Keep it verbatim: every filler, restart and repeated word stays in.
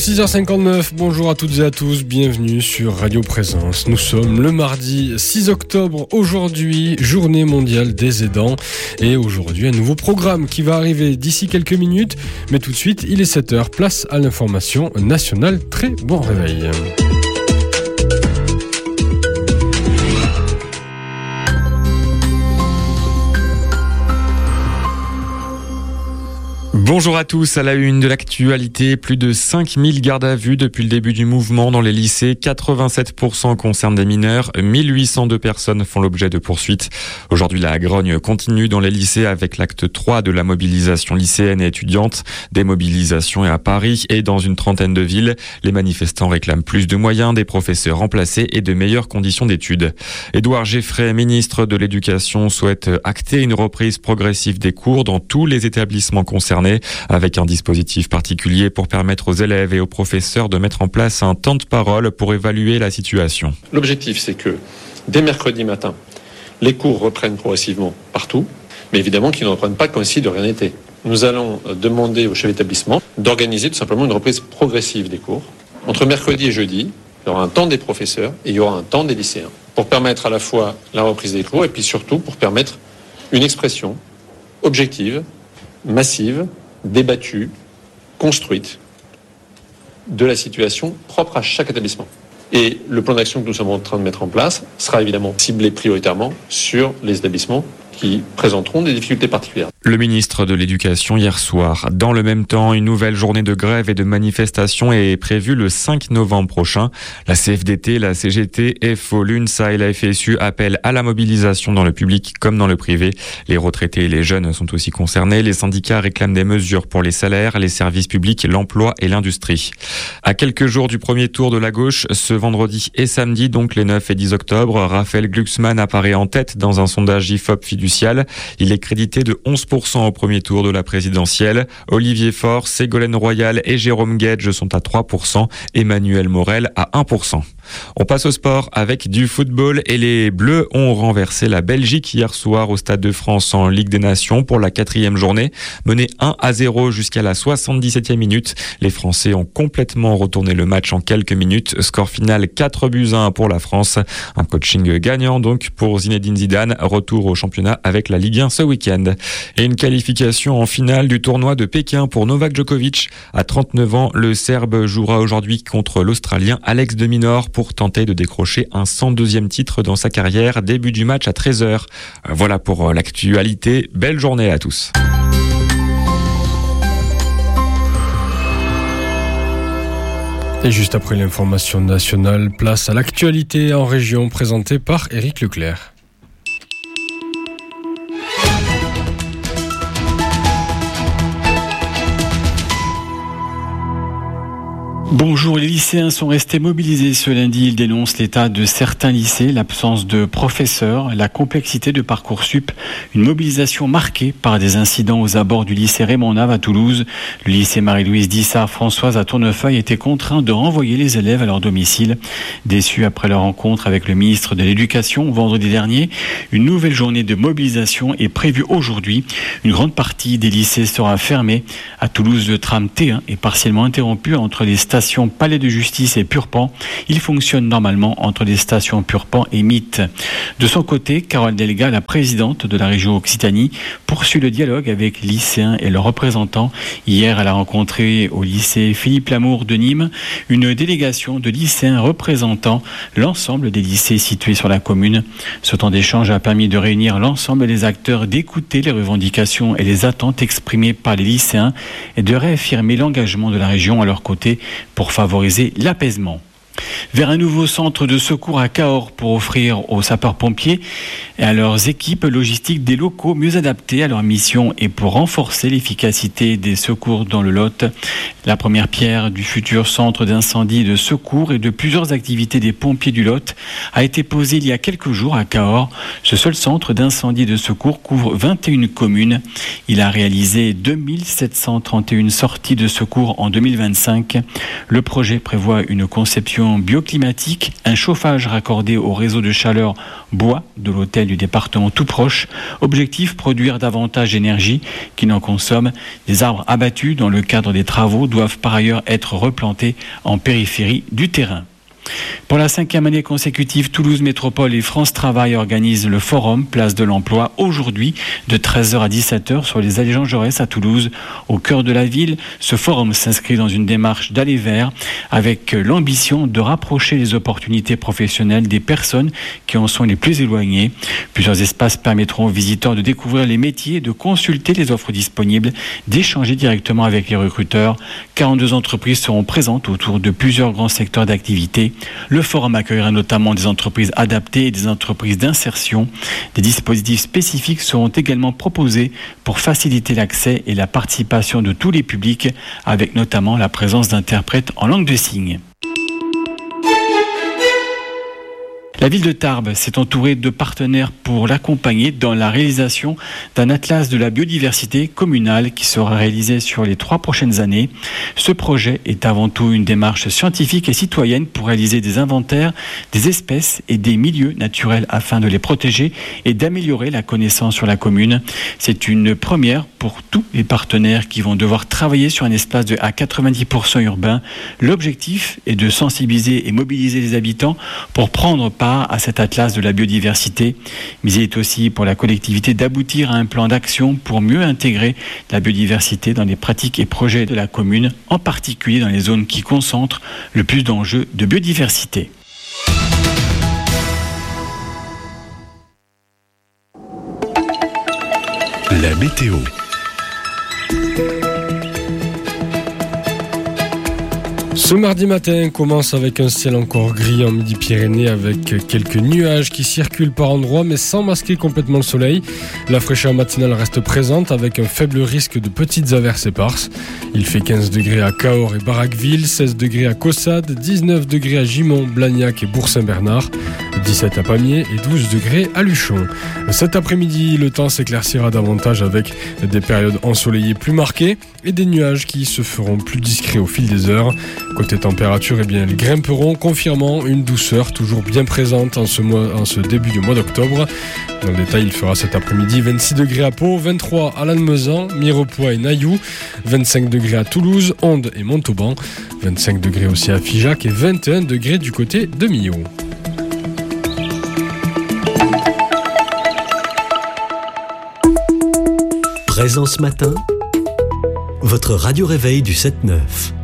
six heures cinquante-neuf, bonjour à toutes et à tous, bienvenue sur Radio Présence. Nous sommes le mardi six octobre, aujourd'hui, journée mondiale des aidants. Et aujourd'hui, un nouveau programme qui va arriver d'ici quelques minutes. Mais tout de suite, il est sept heures, place à l'information nationale. Très bon réveil. Bonjour à tous, à la une de l'actualité, plus de cinq mille gardes à vue depuis le début du mouvement dans les lycées, quatre-vingt-sept pour cent concernent des mineurs, mille huit cent deux personnes font l'objet de poursuites. Aujourd'hui, la grogne continue dans les lycées avec l'acte trois de la mobilisation lycéenne et étudiante, des mobilisations à Paris et dans une trentaine de villes. Les manifestants réclament plus de moyens, des professeurs remplacés et de meilleures conditions d'études. Édouard Geffray, ministre de l'Éducation, souhaite acter une reprise progressive des cours dans tous les établissements concernés, avec un dispositif particulier pour permettre aux élèves et aux professeurs de mettre en place un temps de parole pour évaluer la situation. L'objectif, c'est que dès mercredi matin, les cours reprennent progressivement partout, mais évidemment qu'ils ne reprennent pas comme si de rien n'était. Nous allons demander aux chefs d'établissement d'organiser tout simplement une reprise progressive des cours. Entre mercredi et jeudi, il y aura un temps des professeurs et il y aura un temps des lycéens, pour permettre à la fois la reprise des cours et puis surtout pour permettre une expression objective, massive, débattue, construite de la situation propre à chaque établissement. Et le plan d'action que nous sommes en train de mettre en place sera évidemment ciblé prioritairement sur les établissements qui présenteront des difficultés particulières. Le ministre de l'Éducation hier soir. Dans le même temps, une nouvelle journée de grève et de manifestation est prévue le cinq novembre prochain. La C F D T, la C G T, F O, l'UNSA et la F S U appellent à la mobilisation dans le public comme dans le privé. Les retraités et les jeunes sont aussi concernés. Les syndicats réclament des mesures pour les salaires, les services publics, l'emploi et l'industrie. À quelques jours du premier tour de la gauche, ce vendredi et samedi, donc les neuf et dix octobre, Raphaël Glucksmann apparaît en tête dans un sondage I F O P fiducial. Il est crédité de onze pour cent au premier tour de la présidentielle. Olivier Faure, Ségolène Royal et Jérôme Guedj sont à trois pour cent. Emmanuel Morel à un pour cent. On passe au sport avec du football et les Bleus ont renversé la Belgique hier soir au Stade de France en Ligue des Nations pour la quatrième journée. Menés un à zéro jusqu'à la soixante-dix-septième minute, les Français ont complètement retourné le match en quelques minutes. Score final quatre buts à un pour la France. Un coaching gagnant donc pour Zinedine Zidane. Retour au championnat avec la Ligue un ce week-end. Et une qualification en finale du tournoi de Pékin pour Novak Djokovic. À trente-neuf ans, le Serbe jouera aujourd'hui contre l'Australien Alex de Minaur pour tenter de décrocher un cent deuxième titre dans sa carrière. Début du match à treize heures. Voilà pour l'actualité. Belle journée à tous. Et juste après l'information nationale, place à l'actualité en région présentée par Éric Leclerc. Bonjour, les lycéens sont restés mobilisés ce lundi. Ils dénoncent l'état de certains lycées, l'absence de professeurs, la complexité de Parcoursup, une mobilisation marquée par des incidents aux abords du lycée Raymond Nave à Toulouse. Le lycée Marie-Louise Dissart-Françoise à Tournefeuille était contraint de renvoyer les élèves à leur domicile. Déçus après leur rencontre avec le ministre de l'Éducation vendredi dernier, une nouvelle journée de mobilisation est prévue aujourd'hui. Une grande partie des lycées sera fermée. À Toulouse, le tram T un est partiellement interrompu entre les stations Palais de Justice et Purpan. Il fonctionne normalement entre les stations Purpan et Mythe. De son côté, Carole Delga, la présidente de la région Occitanie, poursuit le dialogue avec les lycéens et leurs représentants. Hier, elle a rencontré au lycée Philippe Lamour de Nîmes une délégation de lycéens représentant l'ensemble des lycées situés sur la commune. Ce temps d'échange a permis de réunir l'ensemble des acteurs, d'écouter les revendications et les attentes exprimées par les lycéens et de réaffirmer l'engagement de la région à leur côté pour favoriser l'apaisement. Vers un nouveau centre de secours à Cahors pour offrir aux sapeurs-pompiers et à leurs équipes logistiques des locaux mieux adaptés à leur mission et pour renforcer l'efficacité des secours dans le Lot. La première pierre du futur centre d'incendie de secours et de plusieurs activités des pompiers du Lot a été posée il y a quelques jours à Cahors. Ce seul centre d'incendie de secours couvre vingt et une communes. Il a réalisé deux mille sept cent trente et un sorties de secours en deux mille vingt-cinq. Le projet prévoit une conception solution bioclimatique, un chauffage raccordé au réseau de chaleur bois de l'hôtel du département tout proche. Objectif, produire davantage d'énergie qui n'en consomme. Des arbres abattus dans le cadre des travaux doivent par ailleurs être replantés en périphérie du terrain. Pour la cinquième année consécutive, Toulouse Métropole et France Travail organisent le forum Place de l'Emploi aujourd'hui de treize heures à dix-sept heures sur les allées Jean Jaurès à Toulouse, au cœur de la ville. Ce forum s'inscrit dans une démarche d'aller vers avec l'ambition de rapprocher les opportunités professionnelles des personnes qui en sont les plus éloignées. Plusieurs espaces permettront aux visiteurs de découvrir les métiers, de consulter les offres disponibles, d'échanger directement avec les recruteurs. quarante-deux entreprises seront présentes autour de plusieurs grands secteurs d'activité. Le forum accueillera notamment des entreprises adaptées et des entreprises d'insertion. Des dispositifs spécifiques seront également proposés pour faciliter l'accès et la participation de tous les publics, avec notamment la présence d'interprètes en langue de signes. La ville de Tarbes s'est entourée de partenaires pour l'accompagner dans la réalisation d'un atlas de la biodiversité communale qui sera réalisé sur les trois prochaines années. Ce projet est avant tout une démarche scientifique et citoyenne pour réaliser des inventaires des espèces et des milieux naturels afin de les protéger et d'améliorer la connaissance sur la commune. C'est une première pour tous les partenaires qui vont devoir travailler sur un espace de à quatre-vingt-dix pour cent urbain. L'objectif est de sensibiliser et mobiliser les habitants pour prendre part à cet atlas de la biodiversité, mais il est aussi pour la collectivité d'aboutir à un plan d'action pour mieux intégrer la biodiversité dans les pratiques et projets de la commune, en particulier dans les zones qui concentrent le plus d'enjeux de biodiversité. La météo. Ce mardi matin commence avec un ciel encore gris en Midi-Pyrénées avec quelques nuages qui circulent par endroits mais sans masquer complètement le soleil. La fraîcheur matinale reste présente avec un faible risque de petites averses éparses. Il fait quinze degrés à Cahors et Barraqueville, seize degrés à Caussade, dix-neuf degrés à Gimont, Blagnac et Bourg-Saint-Bernard, dix-sept à Pamiers et douze degrés à Luchon. Cet après-midi, le temps s'éclaircira davantage avec des périodes ensoleillées plus marquées et des nuages qui se feront plus discrets au fil des heures. Côté température, eh bien, elles grimperont, confirmant une douceur toujours bien présente en ce, mois, en ce début du mois d'octobre. Dans le détail, il fera cet après-midi vingt-six degrés à Pau, vingt-trois à Lannemezan, Mirepoix et Nailloux, vingt-cinq degrés à Toulouse, Onde et Montauban, vingt-cinq degrés aussi à Figeac et vingt et un degrés du côté de Millau. Présence matin, votre radio réveil du sept neuf.